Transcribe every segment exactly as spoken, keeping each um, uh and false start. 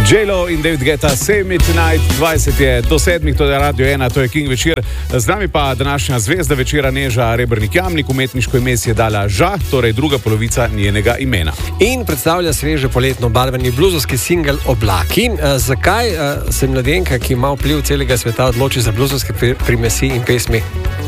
J-Lo in David Guetta, Save Me Tonight, dvajset je do sedmih, to je Radio ena, to je King večer. Z nami pa današnja zvezda večera Neža Rebernik Jamnik, umetniško ime si je dala Ža, torej druga polovica njenega imena. In predstavlja sveže poletno barveni bluzovski singel Oblaki. E, zakaj e, se mladenka, ki ima vpliv celega sveta, odloči za bluzovske primesi in pesmi?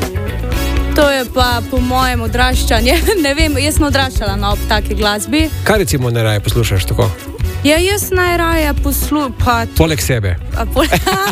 To je pa po mojem odraščanju. Ne vem, jaz sem odraščala na ob taki glasbi. Kaj recimo ne raje poslušaš tako? Ja, jaz najraje poslušam. Poleg sebe. Pol...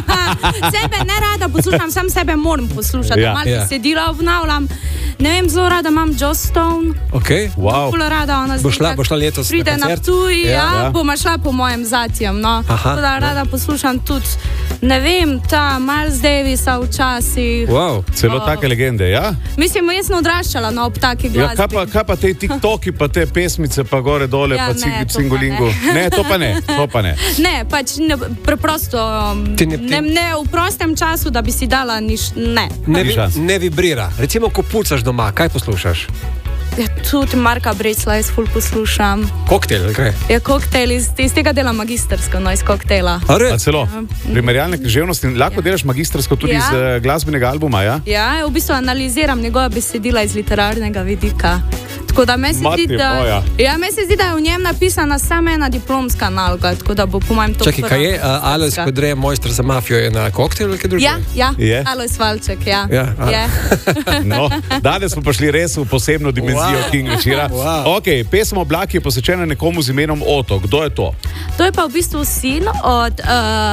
sebe ne rada poslušam, sam sebe moram poslušati. Ja. Malo Ja. besedila obnavljam. Ne vem, zelo rada imam Joss Stone. Okay. Wow. Zelo rada ona Bo šla, bo šla letos pride na na koncert? Ptuj, ja, Ja, ja. Bom šla po mojem zatjem. No. Aha, Tako da rada poslušam tudi, ne vem, ta Miles Davisa včasih. Wow. Celo Oh. take legende, ja? Mislim, jaz sem odraščala na ob taki Ja, glasbi. kaj pa, kaj pa te TikToki, pa te pesmice, pa gore dole, Ja, pa ne, cing- to pa cingolingu. ne. Ne, to pa ne, to pa ne. Ne, pač ne, preprosto Ti ne- ne, ti- ne v prostem času, da bi si dala niš, ne. Ne, vi, šans. ne vibrira. Recimo, ko pucaš doma, kaj poslušaš? Ja, tudi Marka Brecla jaz ful poslušam. Koktel, ali kaj? Ja, koktejl iz, iz tega dela magistersko, no iz koktejla. A re? A celo, primerjalne književnosti, lahko delaš magistrsko tudi Ja. iz uh, glasbenega albuma, ja? Ja, v bistvu analiziram njegova besedila iz literarnega vidika. Tako da meni se Mati zdi, da, moja. ja, meni se zdi, da je v njem napisana samo ena diplomska naloga, tako da bo po mojem to Čakaj, kaj je? prva Uh, Alojz magisterska. Kodre, mojster za mafijo, je na koktel ali kaj drugega? Ja, ja, Je? Alojz Valček, ja. Ja, a. je. No, danes smo pa šli res v posebno dimenzijo Wow. King večera. Wow. Ok, pesem Oblaki je posvečena nekomu z imenom Oto. Kdo je to? To je pa v bistvu sin od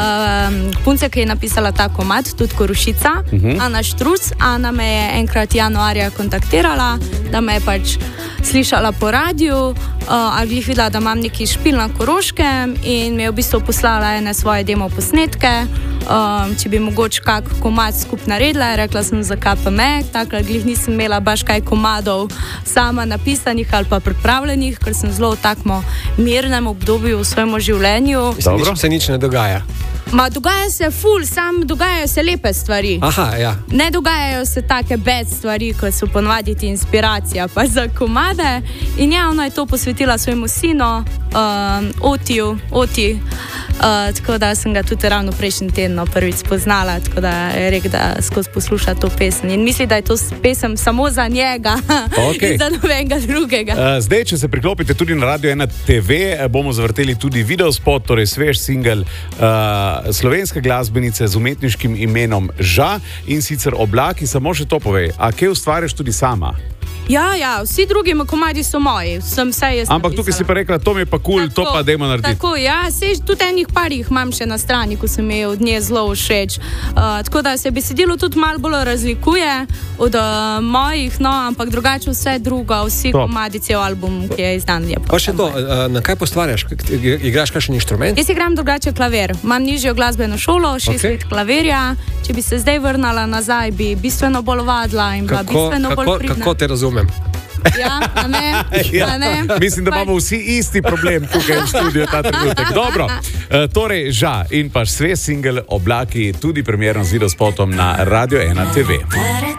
uh, punce, ki je napisala ta komad, tudi Korušica, uh -huh. Ana Štruc. Ana me je enkrat januarja kontaktirala, da me je pač slišala po radiju, uh, ali jih videla, da imam neki špil na Koroškem in mi je v bistvu poslala ene svoje demo posnetke. Um, če bi mogoče kak komad skup naredila, rekla sem, zakaj pa me, takrat glih nisem imela baš kaj komadov sama napisanih ali pa pripravljenih, ker sem zelo v takmo mirnem obdobju v svojem življenju. Se Dobro. nič, se nič ne dogaja. Ma dogaja se ful, sam dogajajo se lepe stvari. Aha, ja. Ne dogajajo se take bed stvari, kot so ponovadi ti inspiracija pa za komade. In ja, ona je to posvetila svojemu sinu, um, Otiju, Oti. Uh, tako da sem ga tudi ravno prejšnji teden prvič spoznala, tako da je rekel, da skozi posluša to pesem. In misli, da je to pesem samo za njega Okej. in za nobenega drugega. Uh, zdaj, če se priklopite tudi na Radio ena T V, eh, bomo zavrteli tudi videospot, torej svež singel uh, slovenske glasbenice z umetniškim imenom Ža, in sicer Oblaki. Samo še to povej, a kaj ustvarjaš tudi sama? Ja, ja, vsi drugi komadi so moji, sem vse jaz. Ampak tukaj si pa rekla, to mi je pa kul, cool, to pa dajmo narediti. Tako, ja, sej, tudi enih parih imam še na strani, ko se mi je od nje zelo všeč. Uh, tako da se besedilo tudi malo bolj razlikuje od uh, mojih, no, ampak drugače vse drugo, vsi Top. komadi, cel album, ki je izdan. Je Pa še to, uh, na kaj postvarjaš? Igraš kakšen inštrument? Jaz igram drugače klavir. Imam nižjo glasbeno šolo, šest Okej. let klavirja. Če bi se zdaj vrnala nazaj, bi bistveno bolj vadla in bila Kako, bistveno bolj kako, pridna. kako te razumem? Ja, a ne, a ne. Mislim, da imamo vsi isti problem tukaj v studiu ta trenutek. Dobro, uh, torej Ža in pa svež singel Oblaki, tudi premjerno z videospotom na Radio ena T V.